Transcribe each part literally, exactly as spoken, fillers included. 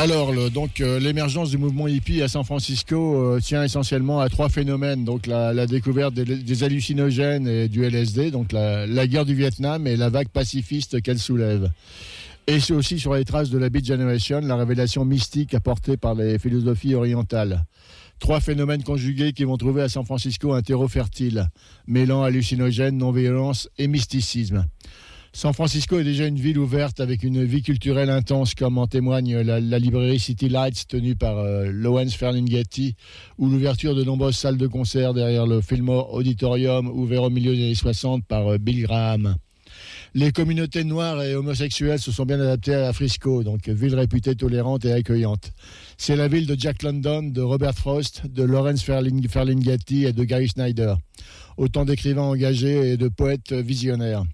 Alors, le, donc, euh, l'émergence du mouvement hippie à San Francisco euh, tient essentiellement à trois phénomènes. Donc, la, la découverte des, des hallucinogènes et du L S D, donc la, la guerre du Vietnam et la vague pacifiste qu'elle soulève. Et c'est aussi sur les traces de la Beat Generation, la révélation mystique apportée par les philosophies orientales. Trois phénomènes conjugués qui vont trouver à San Francisco un terreau fertile, mêlant hallucinogènes, non-violence et mysticisme. San Francisco est déjà une ville ouverte avec une vie culturelle intense, comme en témoigne la, la librairie City Lights tenue par euh, Lawrence Ferlinghetti, ou l'ouverture de nombreuses salles de concert derrière le Fillmore Auditorium, ouvert au milieu des années soixante par euh, Bill Graham. Les communautés noires et homosexuelles se sont bien adaptées à Frisco, donc ville réputée tolérante et accueillante. C'est la ville de Jack London, de Robert Frost, de Lawrence Ferling- Ferlinghetti et de Gary Snyder. Autant d'écrivains engagés et de poètes visionnaires.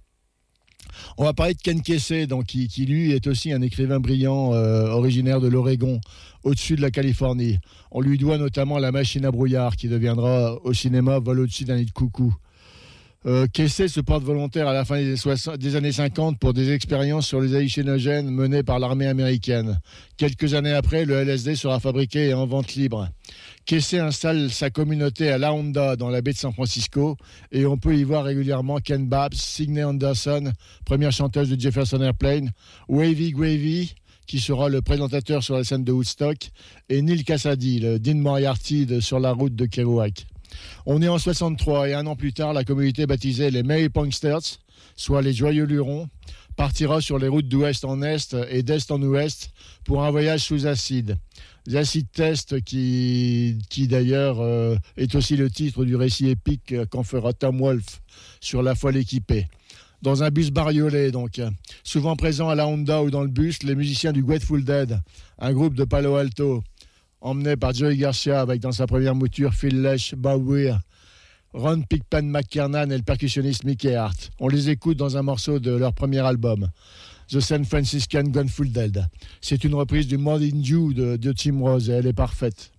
On va parler de Ken Kesey, donc, qui, qui lui est aussi un écrivain brillant euh, originaire de l'Oregon, au-dessus de la Californie. On lui doit notamment La Machine à brouillard, qui deviendra au cinéma Vol au-dessus d'un nid de coucou. Euh, Kesey se porte volontaire à la fin des, soixante, des années cinquante pour des expériences sur les hallucinogènes menées par l'armée américaine. Quelques années après, le L S D sera fabriqué et en vente libre. Kesey installe sa communauté à La Honda, dans la baie de San Francisco, et on peut y voir régulièrement Ken Babs, Signe Anderson, première chanteuse de Jefferson Airplane, Wavy Gravy, qui sera le présentateur sur la scène de Woodstock, et Neil Cassady, le Dean Moriarty de Sur la route de Kerouac. On est en soixante-trois et un an plus tard, la communauté baptisée les Merry Punksters, soit les Joyeux Lurons, partira sur les routes d'ouest en est et d'est en ouest pour un voyage sous acide. L'acid test qui, qui d'ailleurs euh, est aussi le titre du récit épique qu'en fera Tom Wolfe sur La Folle équipée. Dans un bus bariolé, donc. Souvent présents à la Honda ou dans le bus, les musiciens du Grateful Dead, un groupe de Palo Alto, emmené par Joey Garcia avec dans sa première mouture Phil Lesh, Bob Weir, Ron Pigpen McKernan et le percussionniste Mickey Hart. On les écoute dans un morceau de leur premier album, The San Franciscan Grateful Dead. C'est une reprise du Morning Dew de, de Tim Rose et elle est parfaite.